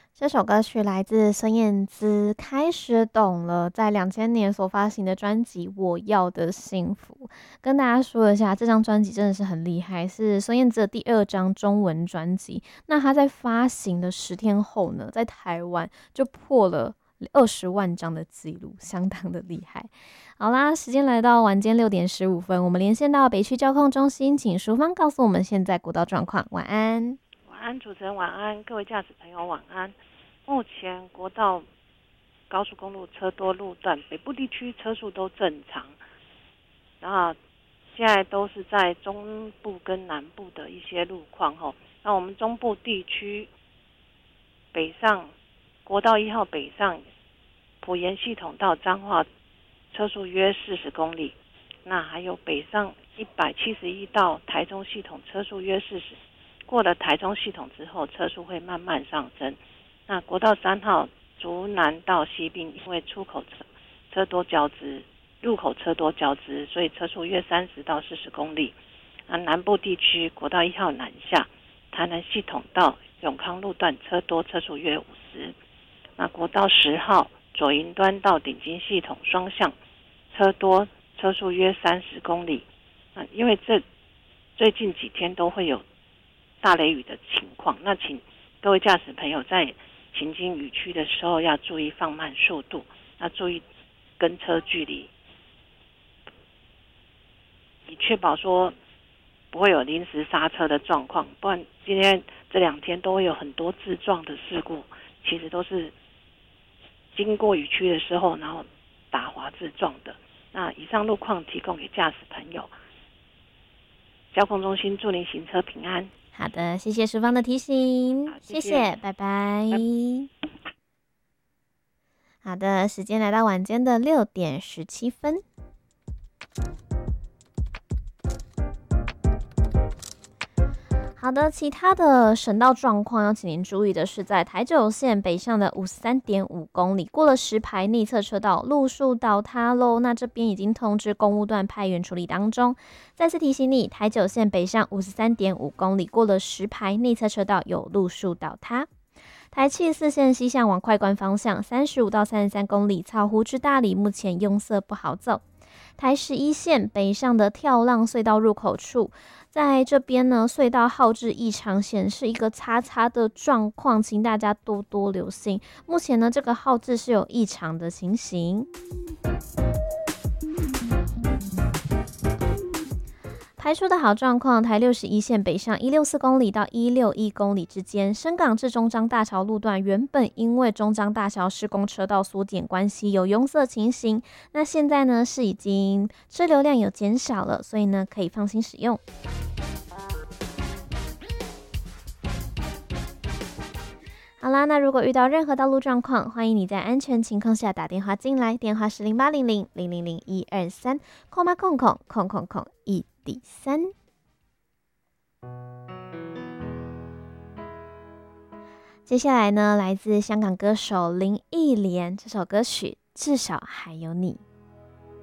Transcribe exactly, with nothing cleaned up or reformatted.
这首歌曲来自孙燕姿，开始懂了，在两千年所发行的专辑《我要的幸福》。跟大家说一下，这张专辑真的是很厉害，是孙燕姿的第二张中文专辑。那她在发行的十天后呢，在台湾就破了二十万张的记录，相当的厉害。好啦，时间来到晚间六点十五分，我们连线到北区交控中心，请淑芳告诉我们现在国道状况。晚安。 晚安，主持人晚安，各位驾驶朋友晚安。目前国道高速公路车多路段，北部地区车速都正常，然后现在都是在中部跟南部的一些路况吼。那我们中部地区北上国道一号北上埔盐系统到彰化车速约四十公里，那还有北上一百七十一到台中系统车速约四十，过了台中系统之后车速会慢慢上升。那国道三号竹南到西滨，因为出口车车多交织，入口车多交织，所以车速约三十到四十公里。那南部地区国道一号南下台南系统到永康路段车多，车速约五十。那国道十号左营端到顶金系统双向车多，车速约三十公里。那因为这最近几天都会有大雷雨的情况，那请各位驾驶朋友在行经雨区的时候要注意放慢速度，要注意跟车距离，以确保说不会有临时刹车的状况，不然今天这两天都会有很多自撞的事故，其实都是经过雨区的时候然后打滑自撞的。那以上路况提供给驾驶朋友，交通中心祝您行车平安。 好的，谢谢淑芳的提醒，谢谢谢， 拜拜。好的，时间来到晚间的六点十七分。好的，其他的省道状况要请您注意的是，在台九线北上的五十三点五公里，过了石牌内侧车道，路树倒塌喽。那这边已经通知公务段派员处理当中。再次提醒你，台九线北上五十三点五公里，过了石牌内侧车道有路树倒塌。台七四线西向往快关方向，三十五到三十三公里，草湖至大里目前拥塞不好走。台十一线北上的跳浪隧道入口处，在这边呢，隧道号志异常显示一个叉叉的状况，请大家多多留心。目前呢，这个号志是有异常的情形。排出的好状况，台六十一线北上一六四公里到一六一公里之间，深港至中彰大桥路段原本因为中彰大桥施工车道缩减关系有拥塞情形，那现在呢是已经车流量有减少了，所以呢可以放心使用。好啦，那如果遇到任何道路状况，欢迎你在安全情况下打电话进来，电话是零八零零零零零一二三，空吗空空空空空一第三。接下来呢，来自香港歌手林忆莲这首歌曲《至少还有你》。